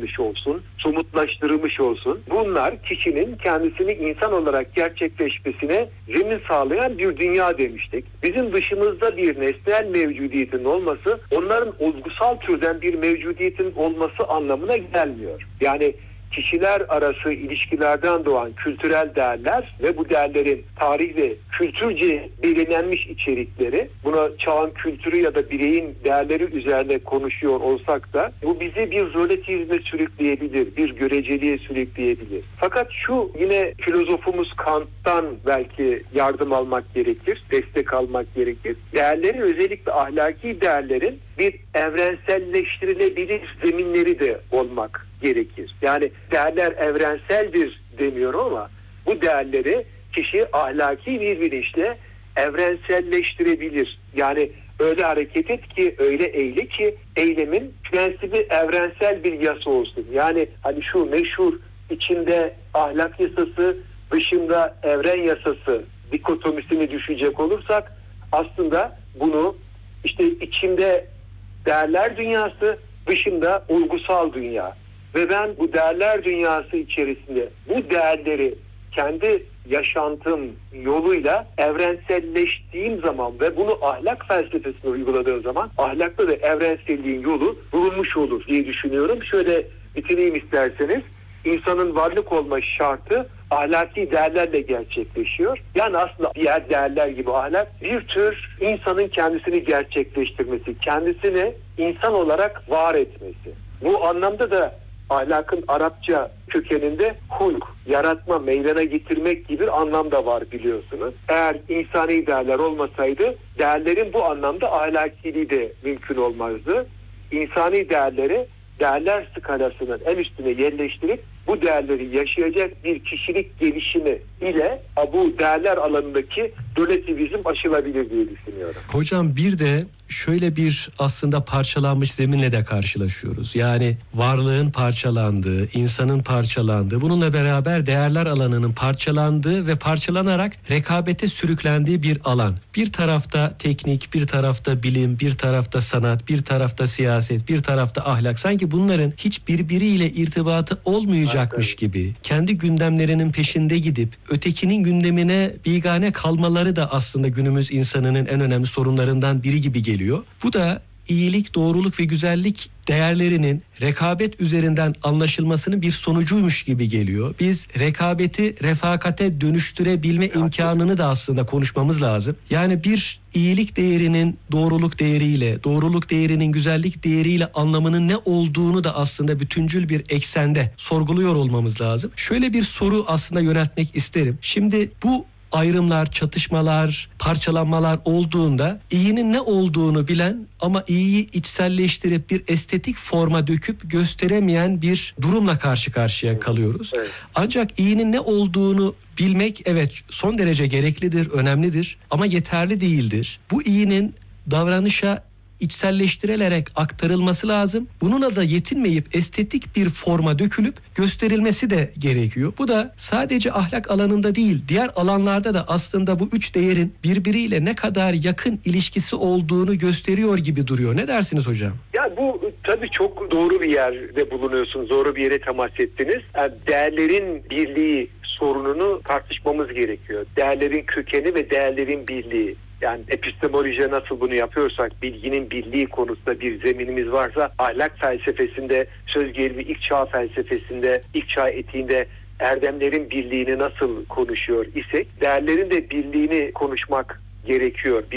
tanımlanmış olsun, somutlaştırılmış olsun. Bunlar kişinin kendisini insan olarak gerçekleşmesine zemin sağlayan bir dünya demiştik. Bizim dışımızda bir nesnel mevcudiyetin olması, onların olgusal türden bir mevcudiyetin olması anlamına gelmiyor. Yani kişiler arası ilişkilerden doğan kültürel değerler ve bu değerlerin tarih ve kültürce belirlenmiş içerikleri, buna çağın kültürü ya da bireyin değerleri üzerine konuşuyor olsak da bu bizi bir relativizme sürükleyebilir, bir göreceliğe sürükleyebilir. Fakat şu yine filozofumuz Kant'tan belki yardım almak gerekir, destek almak gerekir. Değerlerin, özellikle ahlaki değerlerin bir evrenselleştirilebilir zeminleri de olmak gerekir. Yani değerler evrenseldir demiyorum ama bu değerleri kişi ahlaki bir bilinçle evrenselleştirebilir. Yani öyle hareket et ki, öyle eyle ki eylemin prensibi evrensel bir yasa olsun. Yani hani şu meşhur içinde ahlak yasası, dışında evren yasası dikotomisini düşecek olursak aslında bunu işte içinde değerler dünyası, dışında olgusal dünya. Ve ben bu değerler dünyası içerisinde bu değerleri kendi yaşantım yoluyla evrenselleştiğim zaman ve bunu ahlak felsefesine uyguladığım zaman ahlakta da evrenselliğin yolu bulunmuş olur diye düşünüyorum. Şöyle bitireyim isterseniz. İnsanın varlık olma şartı ahlaki değerlerle gerçekleşiyor. Yani aslında diğer değerler gibi ahlak bir tür insanın kendisini gerçekleştirmesi, kendisini insan olarak var etmesi. Bu anlamda da ahlakın Arapça kökeninde hulk, yaratma, meydana getirmek gibi bir anlam da var biliyorsunuz. Eğer insani değerler olmasaydı değerlerin bu anlamda ahlakiliği de mümkün olmazdı. İnsani değerleri değerler skalasının en üstüne yerleştirip bu değerleri yaşayacak bir kişilik gelişimi ile bu değerler alanındaki relativizm aşılabilir diye düşünüyorum. Hocam bir de şöyle bir aslında parçalanmış zeminle de karşılaşıyoruz. Yani varlığın parçalandığı, insanın parçalandığı, bununla beraber değerler alanının parçalandığı ve parçalanarak rekabete sürüklendiği bir alan. Bir tarafta teknik, bir tarafta bilim, bir tarafta sanat, bir tarafta siyaset, bir tarafta ahlak. Sanki bunların hiç birbiriyle irtibatı olmayacakmış gibi kendi gündemlerinin peşinde gidip ötekinin gündemine bigane kalmaları da aslında günümüz insanının en önemli sorunlarından biri gibi geliyor. Bu da iyilik, doğruluk ve güzellik değerlerinin rekabet üzerinden anlaşılmasının bir sonucuymuş gibi geliyor. Biz rekabeti refakate dönüştürebilme imkanını da aslında konuşmamız lazım. Yani bir iyilik değerinin doğruluk değeriyle, doğruluk değerinin güzellik değeriyle anlamının ne olduğunu da aslında bütüncül bir eksende sorguluyor olmamız lazım. Şöyle bir soru aslında yöneltmek isterim. Şimdi bu ayrımlar, çatışmalar, parçalanmalar olduğunda iyinin ne olduğunu bilen ama iyiyi içselleştirip bir estetik forma döküp gösteremeyen bir durumla karşı karşıya kalıyoruz. Evet. Ancak iyinin ne olduğunu bilmek evet son derece gereklidir, önemlidir ama yeterli değildir. Bu iyinin davranışa içselleştirilerek aktarılması lazım. Bununla da yetinmeyip estetik bir forma dökülüp gösterilmesi de gerekiyor. Bu da sadece ahlak alanında değil, diğer alanlarda da aslında bu üç değerin birbiriyle ne kadar yakın ilişkisi olduğunu gösteriyor gibi duruyor. Ne dersiniz hocam? Ya bu tabii çok doğru bir yerde bulunuyorsunuz. Doğru bir yere temas ettiniz. Yani değerlerin birliği sorununu tartışmamız gerekiyor. Değerlerin kökeni ve değerlerin birliği. Yani epistemolojiye nasıl bunu yapıyorsak, bilginin birliği konusunda bir zeminimiz varsa, ahlak felsefesinde, söz gelimi ilk çağ felsefesinde, ilk çağ etiğinde erdemlerin birliğini nasıl konuşuyor isek, değerlerin de birliğini konuşmak gerekiyor.